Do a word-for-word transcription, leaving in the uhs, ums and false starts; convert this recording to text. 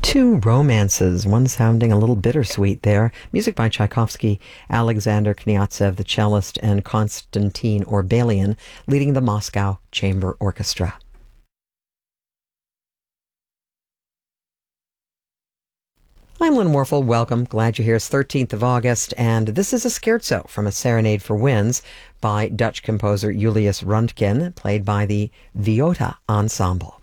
Two romances, one sounding a little bittersweet there. Music by Tchaikovsky, Alexander Kniazev, the cellist, and Konstantin Orbelian, leading the Moscow Chamber Orchestra. I'm Lynn Warfel. Welcome. Glad you're here. It's thirteenth of August, and this is a scherzo from A Serenade for Winds by Dutch composer Julius Röntgen, played by the Viota Ensemble.